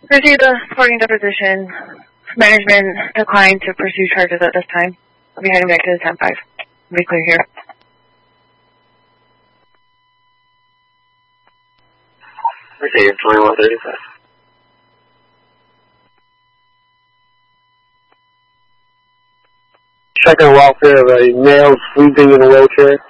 Proceed the supporting deposition. Management declined to pursue charges at this time. I'll be heading back to the 10-5. Be clear here. Okay, you're 2135. Checking welfare of a male sleeping in a wheelchair.